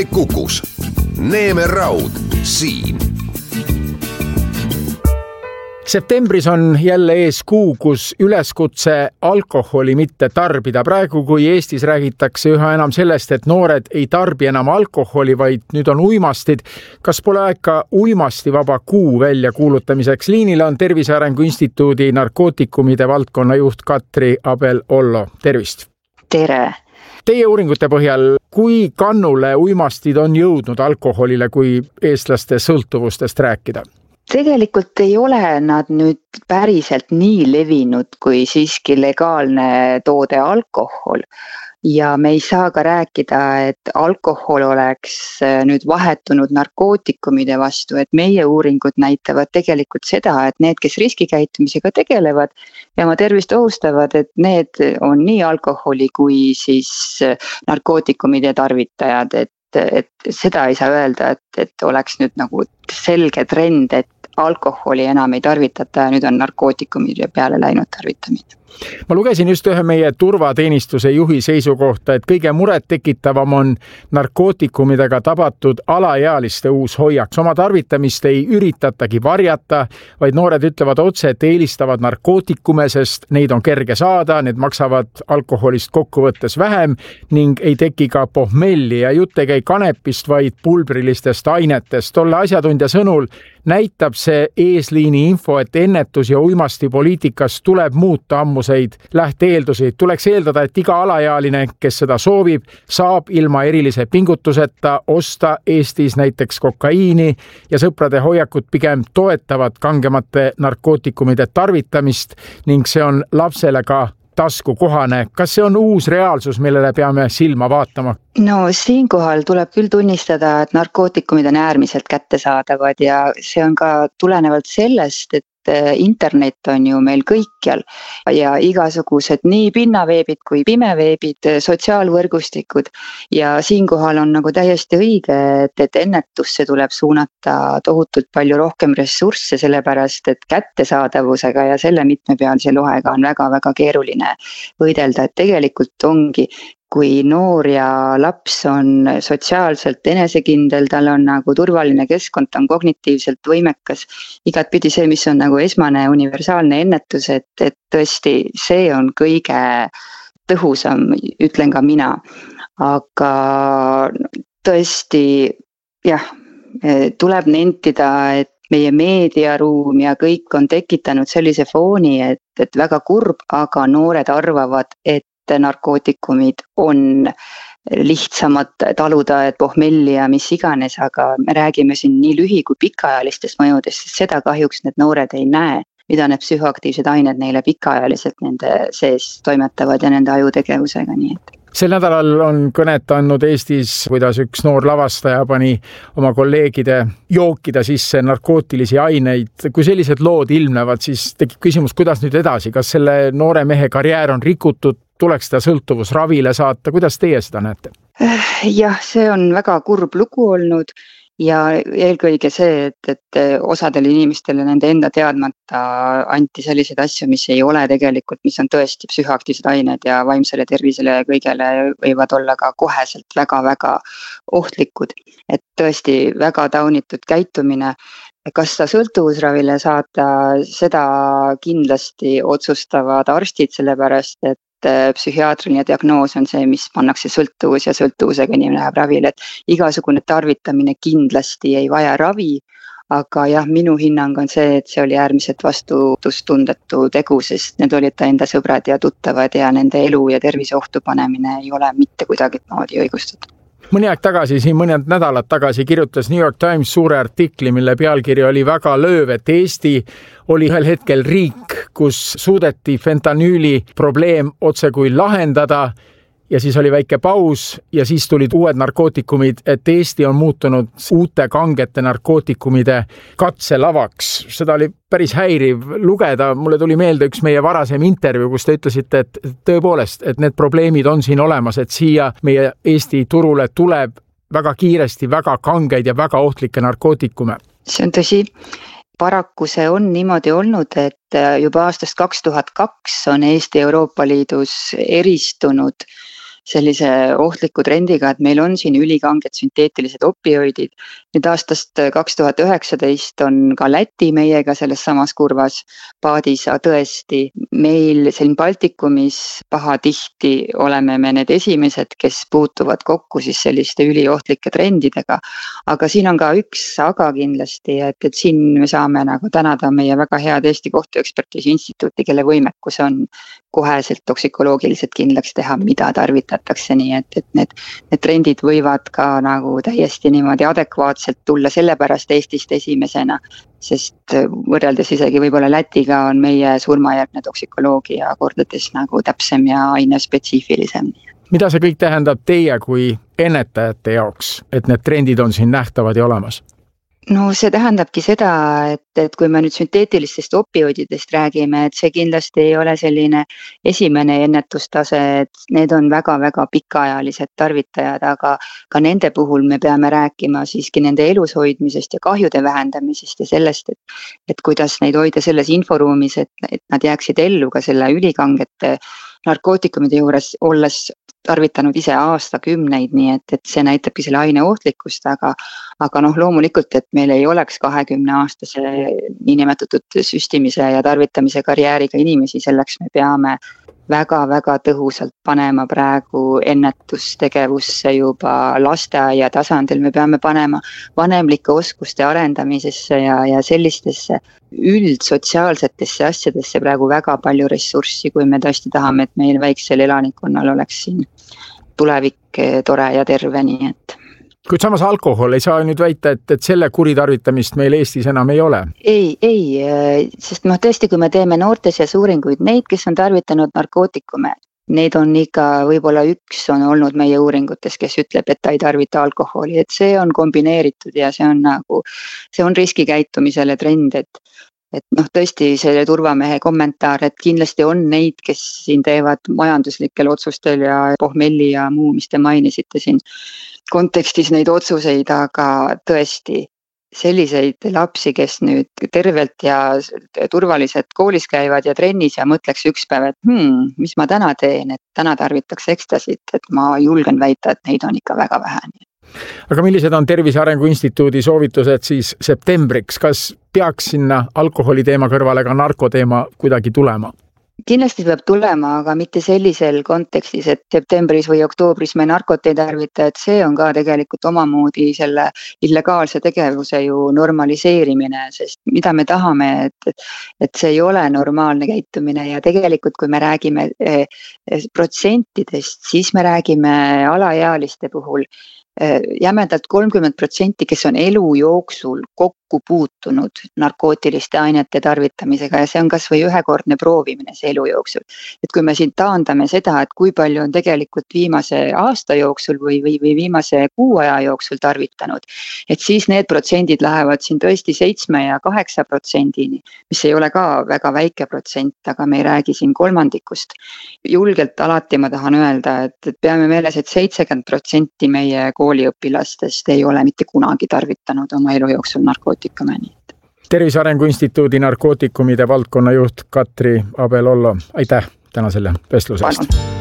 Kukus. Neeme Raud siin. Septembris on jälle ees kuu, kus üleskutse alkoholi mitte tarbida. Praegu, kui Eestis räägitakse üha enam sellest, et noored ei tarbi enam alkoholi, vaid nüüd on uimastid. Kas pole aeg ka uimastivaba kuu välja kuulutamiseks? Liinil on Tervise Arengu Instituudi narkootikumide valdkonna juht Katri Abel-Ollo. Tervist! Tere! Teie uuringute põhjal, kui kannule uimastid on jõudnud alkoholile, kui eestlaste sõltuvustest rääkida? Tegelikult ei ole nad nüüd päriselt nii levinud kui siiski legaalne toode alkohol. Ja me ei saa ka rääkida, et alkohol oleks nüüd vahetunud narkootikumide vastu, et meie uuringud näitavad tegelikult seda, et need, kes riskikäitumisega tegelevad ja oma tervist ohustavad, et need on nii alkoholi kui siis narkootikumide tarvitajad, et seda ei saa öelda, et oleks nüüd nagu selge trend, et alkoholi enam ei tarvitata ja nüüd on narkootikumide peale läinud tarvitamine. Ma lugesin just ühe meie turvateenistuse juhi seisukohta, et kõige muret tekitavam on narkootikumidega tabatud alaealiste uus hoiak. Oma tarvitamist ei üritatagi varjata, vaid noored ütlevad otse, et eelistavad narkootikume, sest neid on kerge saada, need maksavad alkoholist kokkuvõttes vähem ning ei teki ka pohmelli ja jutt ei käi kanepist, vaid pulbrilistest ainetest. Tolle asjatundja sõnul näitab see eesliini info, et ennetus- ja uimastipoliitikas tuleb muuta ammuseid lähteeldusi. Tuleks eeldada, et iga alaealine, kes seda soovib, saab ilma erilise pingutuseta osta Eestis näiteks kokaiini ja sõprade hoiakut pigem toetavad kangemate narkootikumide tarvitamist ning see on lapsele ka taskukohane. Kas see on uus reaalsus, millele peame silma vaatama? No siinkohal tuleb küll tunnistada, et narkootikumid on äärmiselt kättesaadavad ja see on ka tulenevalt sellest, et internet on ju meil kõikjal ja igasugused nii pinnaveebid kui pimeveebid, sotsiaalvõrgustikud ja siinkohal on nagu täiesti õige, et ennetusse tuleb suunata tohutult palju rohkem ressursse, sellepärast et kättesaadavusega ja selle mitmepealise lohega on väga-väga keeruline võidelda, et tegelikult ongi kui noor ja laps on sotsiaalselt enesekindel, tal on nagu turvaline keskkond, ta on kognitiivselt võimekas. Igatpidi see, mis on nagu esmane universaalne ennetus, et tõesti see on kõige tõhusam, ütlen ka mina. Aga tõesti, jah, tuleb nentida, et meie meediaruum ja kõik on tekitanud sellise fooni, et väga kurb, aga noored arvavad, et narkootikumid on lihtsamad taluda, et pohmelli ja mis iganes, aga me räägime siin nii lühi- kui pikaajalistest mõjudest, sest seda kahjuks need noored ei näe, mida need psühhoaktiivsed ained neile pikaajaliselt nende sees toimetavad ja nende ajutegevusega, nii et. Sel nädalal on kõnet andnud Eestis, kuidas üks noor lavastaja pani oma kolleegide jookida sisse narkootilisi aineid. Kui sellised lood ilmnevad, siis tekib küsimus, kuidas nüüd edasi? Kas selle noore mehe karjäär on rikutud? Tuleks ta sõltuvusravile saata? Kuidas teie seda näete? Jah, see on väga kurb lugu olnud ja eelkõige see, et osadele inimestele nende enda teadmata anti selliseid asju, mis ei ole tegelikult, mis on tõesti psühhoaktiivsed ained ja vaimsele tervisele ja kõigele võivad olla ka koheselt väga-väga ohtlikud. Et tõesti väga taunitud käitumine. Kas ta sõltuvusravile saata, seda kindlasti otsustavad arstid, sellepärast, et psühhiaatriline diagnoos on see, mis pannakse sõltuvus ja sõltuvusega inimene läheb ravile, et igasugune tarvitamine kindlasti ei vaja ravi, aga jah, minu hinnang on see, et see oli äärmiselt vastutustundetu tegu, sest need olid ta enda sõbrad ja tuttavad ja nende elu ja tervise ohtu panemine ei ole mitte kuidagi moodi õigustatud. Mõni aeg tagasi, siin mõned nädalad tagasi kirjutas New York Times suure artikli, mille pealkiri oli väga lööv, et Eesti oli ühel hetkel riik, kus suudeti fentanüüli probleem otse kui lahendada ja siis oli väike paus ja siis tulid uued narkootikumid, et Eesti on muutunud uute kangete narkootikumide katselavaks. Seda oli päris häiriv lugeda. Mulle tuli meelde üks meie varasem intervjuu, kus te ütlesite, et tõepoolest, et need probleemid on siin olemas, et siia meie Eesti turule tuleb väga kiiresti väga kangeid ja väga ohtlikke narkootikume. See on tõsi. Paraku see on niimoodi olnud, et juba aastast 2002 on Eesti Euroopa Liidus eristunud sellise ohtliku trendiga, et meil on siin ülikanged sünteetilised opioidid. Nüüd aastast 2019 on ka Läti meiega selles samas kurvas paadis, tõesti meil siin Baltikumis pahatihti oleme me need esimesed, kes puutuvad kokku siis selliste üliohtlike trendidega. Aga siin on ka üks aga kindlasti, et siin me saame nagu tänada meie väga head Eesti Kohtuekspertiisi Instituuti, kelle võimekus on koheselt toksikoloogiliselt kindlaks teha, mida tarvitatakse, nii et need trendid võivad ka nagu täiesti niimoodi adekvaatselt tulla sellepärast Eestist esimesena, sest võrreldes isegi võib-olla Lätiga on meie surmajärgne toksikoloogia kordades nagu täpsem ja ainespetsiifilisem. Mida see kõik tähendab teie kui ennetajate jaoks, et need trendid on siin nähtavad ja olemas? No see tähendabki seda, et kui me nüüd sünteetilistest opioididest räägime, et see kindlasti ei ole selline esimene ennetustase, et need on väga-väga pikaajalised tarvitajad, aga ka nende puhul me peame rääkima siiski nende elus hoidmisest ja kahjude vähendamisest ja sellest, et kuidas neid hoida selles inforuumis, et nad jääksid ellu ka selle ülikangete narkootikumide juures olles tarvitanud ise aastakümneid, nii et see näitabki selle aine ohtlikkust, aga loomulikult, et meil ei oleks 20-aastase niinimetatud süstimise ja tarvitamise karjääriga inimesi, selleks me peame väga-väga tõhusalt panema praegu ennetustegevusse juba lasteaia tasandil, me peame panema vanemlike oskuste arendamisesse ja sellistesse üldsotsiaalsetesse asjadesse praegu väga palju ressurssi, kui me tõesti tahame, et meil väiksel elanikkonnal oleks siin tulevik tore ja terve, nii et. Kuid samas alkohol ei saa nüüd väita, et selle kuritarvitamist meil Eestis enam ei ole. Ei, sest tõesti, kui me teeme noortes ja uuringuid, neid, kes on tarvitanud narkootikume, neid on ikka võib-olla üks on olnud meie uuringutes, kes ütleb, et ta ei tarvita alkoholi, et see on kombineeritud ja see on riskikäitumisele trend, et tõesti see turvamehe kommentaar, et kindlasti on neid, kes siin teevad majanduslikel otsustel ja pohmelli ja muu, mis te mainisite siin kontekstis neid otsuseid, aga tõesti selliseid lapsi, kes nüüd tervelt ja turvaliselt koolis käivad ja trennis ja mõtleks üks päev, et mis ma täna teen, et täna tarvitaks ekstasit, et ma julgen väita, et neid on ikka väga vähe. Aga millised on Tervise Arengu Instituudi soovitused siis septembriks? Kas peaks sinna alkoholi teema kõrvale ka narkoteema kuidagi tulema? Kindlasti peab tulema, aga mitte sellisel kontekstis, et septembris või oktoobris me narkot ei tarvita, et see on ka tegelikult omamoodi selle illegaalse tegevuse ju normaliseerimine, sest mida me tahame, et see ei ole normaalne käitumine ja tegelikult kui me räägime protsentidest, siis me räägime alaealiste puhul jämedalt 30%, kes on elu jooksul kokku puutunud narkootiliste ainete tarvitamisega ja see on kas või ühekordne proovimine see elu jooksul. Et kui me siin taandame seda, et kui palju on tegelikult viimase aasta jooksul või viimase kuu aja jooksul tarvitanud, et siis need protsendid lähevad siin tõesti 7 ja 8%-ni, mis ei ole ka väga väike protsent, aga me ei räägi siin kolmandikust. Julgelt alati ma tahan öelda, et peame meeles, et 70% meie kooliõpilastest ei ole mitte kunagi tarvitanud oma elu jooksul narkootikumeni. Tervise Arengu Instituudi narkootikumide valdkonnajuht Katri Abel-Ollo, aitäh täna selle vestluse eest.